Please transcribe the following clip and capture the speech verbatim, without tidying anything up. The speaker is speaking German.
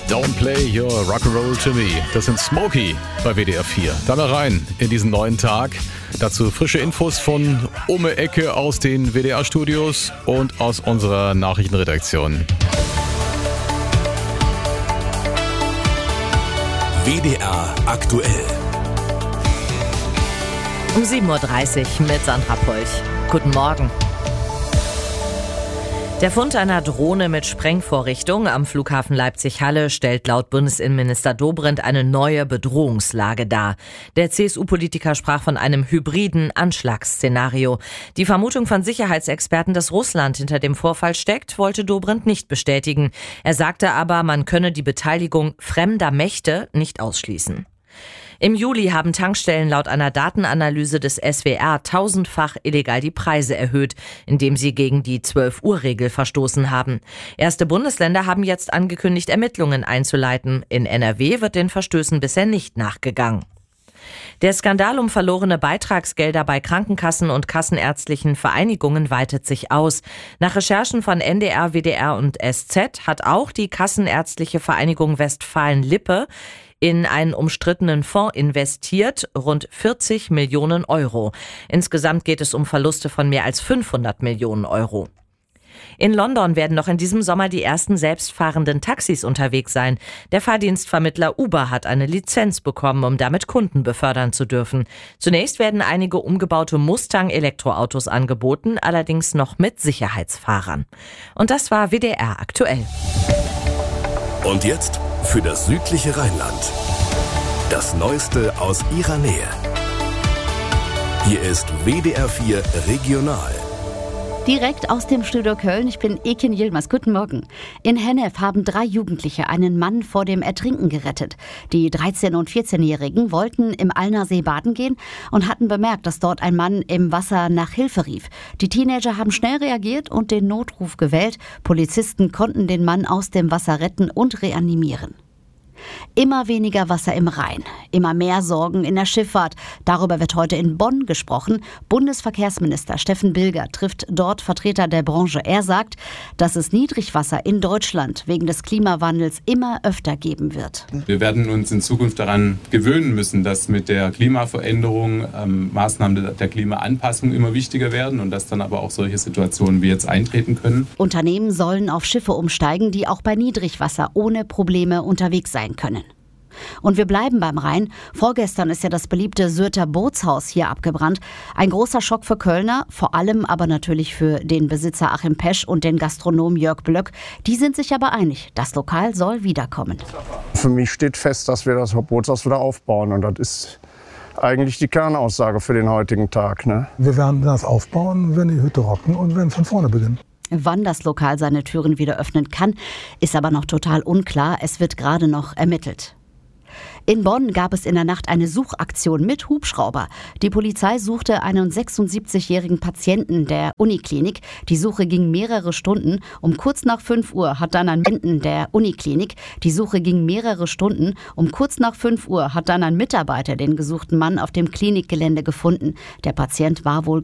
Don't play your rock'n'roll to me. Das sind Smokey bei W D R vier. Dann mal rein in diesen neuen Tag. Dazu frische Infos von Umme Ecke aus den W D R-Studios und aus unserer Nachrichtenredaktion. W D R aktuell. Um sieben Uhr dreißig mit Sandra Polch. Guten Morgen. Der Fund einer Drohne mit Sprengvorrichtung am Flughafen Leipzig-Halle stellt laut Bundesinnenminister Dobrindt eine neue Bedrohungslage dar. Der C S U-Politiker sprach von einem hybriden Anschlagsszenario. Die Vermutung von Sicherheitsexperten, dass Russland hinter dem Vorfall steckt, wollte Dobrindt nicht bestätigen. Er sagte aber, man könne die Beteiligung fremder Mächte nicht ausschließen. Im Juli haben Tankstellen laut einer Datenanalyse des S W R tausendfach illegal die Preise erhöht, indem sie gegen die zwölf-Uhr-Regel verstoßen haben. Erste Bundesländer haben jetzt angekündigt, Ermittlungen einzuleiten. In N R W wird den Verstößen bisher nicht nachgegangen. Der Skandal um verlorene Beitragsgelder bei Krankenkassen und kassenärztlichen Vereinigungen weitet sich aus. Nach Recherchen von N D R, W D R und S Z hat auch die Kassenärztliche Vereinigung Westfalen-Lippe in einen umstrittenen Fonds investiert, rund vierzig Millionen Euro. Insgesamt geht es um Verluste von mehr als fünfhundert Millionen Euro. In London werden noch in diesem Sommer die ersten selbstfahrenden Taxis unterwegs sein. Der Fahrdienstvermittler Uber hat eine Lizenz bekommen, um damit Kunden befördern zu dürfen. Zunächst werden einige umgebaute Mustang-Elektroautos angeboten, allerdings noch mit Sicherheitsfahrern. Und das war W D R aktuell. Und jetzt für das südliche Rheinland. Das Neueste aus ihrer Nähe. Hier ist W D R vier Regional. Direkt aus dem Studio Köln, ich bin Ekin Yilmaz. Guten Morgen. In Hennef haben drei Jugendliche einen Mann vor dem Ertrinken gerettet. Die dreizehn- und vierzehnjährigen wollten im Allnersee baden gehen und hatten bemerkt, dass dort ein Mann im Wasser nach Hilfe rief. Die Teenager haben schnell reagiert und den Notruf gewählt. Polizisten konnten den Mann aus dem Wasser retten und reanimieren. Immer weniger Wasser im Rhein, immer mehr Sorgen in der Schifffahrt. Darüber wird heute in Bonn gesprochen. Bundesverkehrsminister Steffen Bilger trifft dort Vertreter der Branche. Er sagt, dass es Niedrigwasser in Deutschland wegen des Klimawandels immer öfter geben wird. Wir werden uns in Zukunft daran gewöhnen müssen, dass mit der Klimaveränderung ähm, Maßnahmen der Klimaanpassung immer wichtiger werden und dass dann aber auch solche Situationen wie jetzt eintreten können. Unternehmen sollen auf Schiffe umsteigen, die auch bei Niedrigwasser ohne Probleme unterwegs sein können. Und wir bleiben beim Rhein. Vorgestern ist ja das beliebte Sürter Bootshaus hier abgebrannt. Ein großer Schock für Kölner, vor allem aber natürlich für den Besitzer Achim Pesch und den Gastronom Jörg Blöck. Die sind sich aber einig, das Lokal soll wiederkommen. Für mich steht fest, dass wir das Bootshaus wieder aufbauen. Und das ist eigentlich die Kernaussage für den heutigen Tag, ne? Wir werden das aufbauen, wenn die Hütte rocken und werden von vorne beginnen. Wann das Lokal seine Türen wieder öffnen kann, ist aber noch total unklar. Es wird gerade noch ermittelt. In Bonn gab es in der Nacht eine Suchaktion mit Hubschrauber. Die Polizei suchte einen sechsundsiebzigjährigen Patienten der Uniklinik. Die Suche ging mehrere Stunden. Um kurz nach fünf Uhr hat dann ein Patienten der Uniklinik. Die Suche ging mehrere Stunden. Um kurz nach fünf Uhr hat dann ein Mitarbeiter den gesuchten Mann auf dem Klinikgelände gefunden. Der Patient war wohl